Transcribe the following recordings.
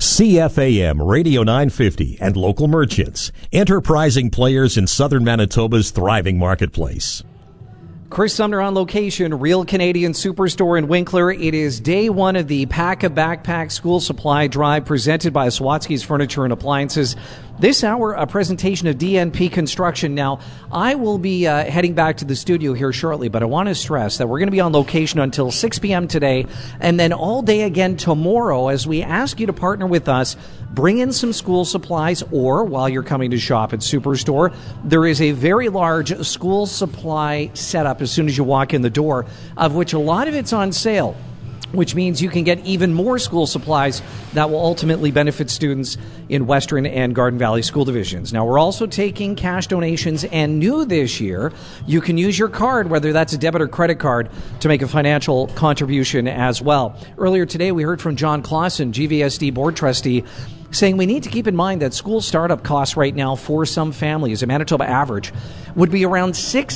CFAM Radio 950 and local merchants, enterprising players in southern Manitoba's thriving marketplace. Chris Sumner on location, Real Canadian Superstore in Winkler. It is day one of the Pack a Backpack School Supply Drive presented by Swatsky's Furniture and Appliances. This hour, a presentation of DNP Construction. Now, I will be heading back to the studio here shortly, but I want to stress that we're going to be on location until 6 p.m. today and then all day again tomorrow as we ask you to partner with us. Bring in some school supplies, or while you're coming to shop at Superstore, there is a very large school supply setup as soon as you walk in the door, of which a lot of it's on sale, which means you can get even more school supplies that will ultimately benefit students in Western and Garden Valley school divisions. Now, we're also taking cash donations, and new this year, you can use your card, whether that's a debit or credit card, to make a financial contribution as well. Earlier today, we heard from John Clausen, GVSD board trustee, saying we need to keep in mind that school startup costs right now for some families, a Manitoba average, would be around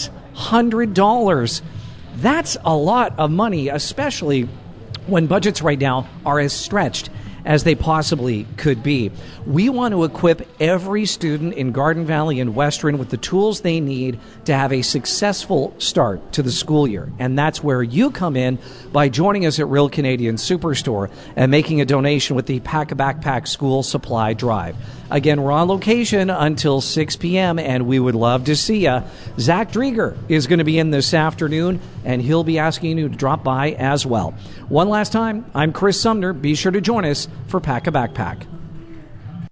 $600. That's a lot of money, especially when budgets right now are as stretched as they possibly could be. We want to equip every student in Garden Valley and Western with the tools they need to have a successful start to the school year. And that's where you come in by joining us at Real Canadian Superstore and making a donation with the Pack a Backpack School Supply Drive. Again, we're on location until 6 p.m., and we would love to see you. Zach Drieger is going to be in this afternoon, and he'll be asking you to drop by as well. One last time, I'm Chris Sumner. Be sure to join us for Pack a Backpack.